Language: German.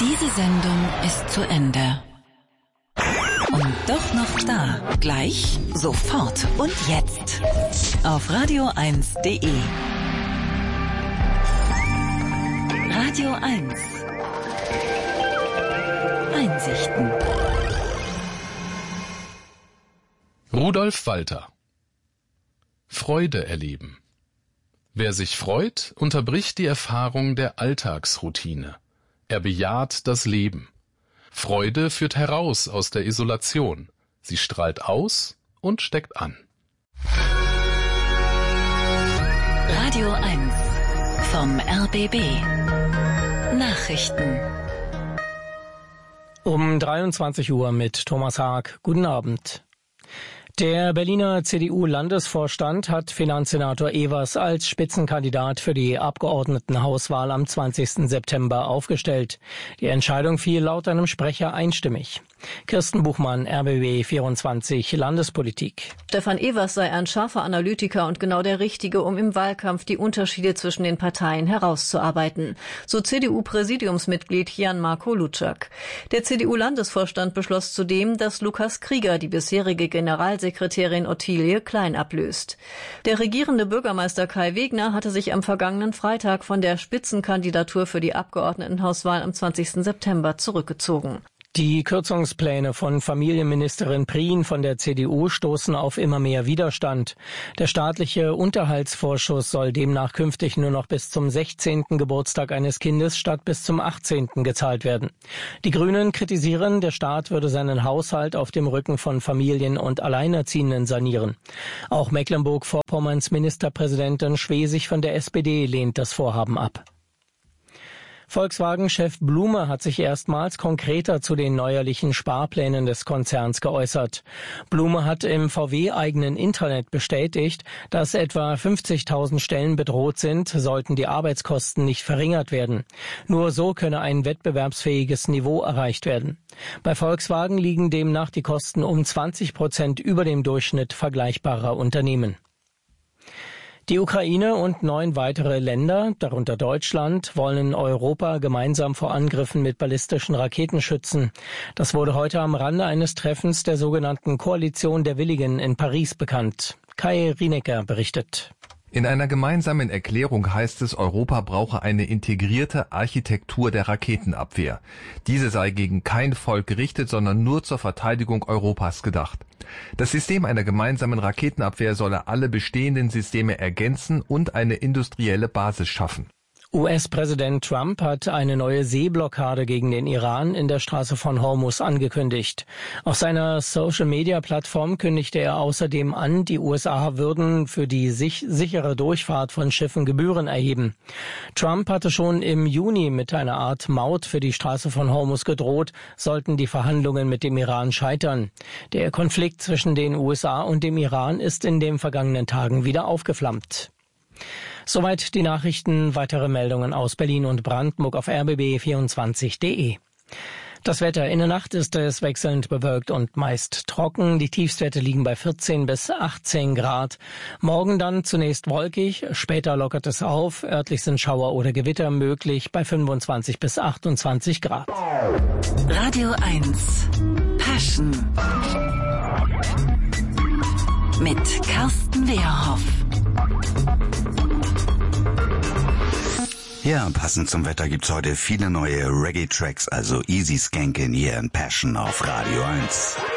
Diese Sendung ist zu Ende. Und doch noch da. Gleich, sofort und jetzt. Auf radio1.de. Radio 1. Einsichten. Rudolf Walter. Freude erleben. Wer sich freut, unterbricht die Erfahrung der Alltagsroutine. Er bejaht das Leben. Freude führt heraus aus der Isolation. Sie strahlt aus und steckt an. Radio 1 vom RBB. Nachrichten. Um 23 Uhr mit Thomas Haag. Guten Abend. Der Berliner CDU-Landesvorstand hat Finanzsenator Evers als Spitzenkandidat für die Abgeordnetenhauswahl am 20. September aufgestellt. Die Entscheidung fiel laut einem Sprecher einstimmig. Kirsten Buchmann, RBB 24 Landespolitik. Stefan Evers sei ein scharfer Analytiker und genau der Richtige, um im Wahlkampf die Unterschiede zwischen den Parteien herauszuarbeiten. So CDU-Präsidiumsmitglied Jan-Marco Lutschak. Der CDU-Landesvorstand beschloss zudem, dass Lukas Krieger die bisherige Generalsekretärin Ottilie Klein ablöst. Der regierende Bürgermeister Kai Wegner hatte sich am vergangenen Freitag von der Spitzenkandidatur für die Abgeordnetenhauswahl am 20. September zurückgezogen. Die Kürzungspläne von Familienministerin Prien von der CDU stoßen auf immer mehr Widerstand. Der staatliche Unterhaltsvorschuss soll demnach künftig nur noch bis zum 16. Geburtstag eines Kindes statt bis zum 18. gezahlt werden. Die Grünen kritisieren, der Staat würde seinen Haushalt auf dem Rücken von Familien und Alleinerziehenden sanieren. Auch Mecklenburg-Vorpommerns Ministerpräsidentin Schwesig von der SPD lehnt das Vorhaben ab. Volkswagen-Chef Blume hat sich erstmals konkreter zu den neuerlichen Sparplänen des Konzerns geäußert. Blume hat im VW-eigenen Intranet bestätigt, dass etwa 50.000 Stellen bedroht sind, sollten die Arbeitskosten nicht verringert werden. Nur so könne ein wettbewerbsfähiges Niveau erreicht werden. Bei Volkswagen liegen demnach die Kosten um 20% über dem Durchschnitt vergleichbarer Unternehmen. Die Ukraine und 9 weitere Länder, darunter Deutschland, wollen Europa gemeinsam vor Angriffen mit ballistischen Raketen schützen. Das wurde heute am Rande eines Treffens der sogenannten Koalition der Willigen in Paris bekannt. Kai Rienecker berichtet. In einer gemeinsamen Erklärung heißt es, Europa brauche eine integrierte Architektur der Raketenabwehr. Diese sei gegen kein Volk gerichtet, sondern nur zur Verteidigung Europas gedacht. Das System einer gemeinsamen Raketenabwehr solle alle bestehenden Systeme ergänzen und eine industrielle Basis schaffen. US-Präsident Trump hat eine neue Seeblockade gegen den Iran in der Straße von Hormuz angekündigt. Auf seiner Social-Media-Plattform kündigte er außerdem an, die USA würden für die sichere Durchfahrt von Schiffen Gebühren erheben. Trump hatte schon im Juni mit einer Art Maut für die Straße von Hormuz gedroht, sollten die Verhandlungen mit dem Iran scheitern. Der Konflikt zwischen den USA und dem Iran ist in den vergangenen Tagen wieder aufgeflammt. Soweit die Nachrichten. Weitere Meldungen aus Berlin und Brandenburg auf rbb24.de. Das Wetter. In der Nacht ist es wechselnd bewölkt und meist trocken. Die Tiefstwerte liegen bei 14 bis 18 Grad. Morgen dann zunächst wolkig, später lockert es auf. Örtlich sind Schauer oder Gewitter möglich bei 25 bis 28 Grad. Radio 1 Passion mit Carsten Wehrhoff. Ja, passend zum Wetter gibt's heute viele neue Reggae-Tracks, also Easy Skankin' hier in Passion auf Radio 1.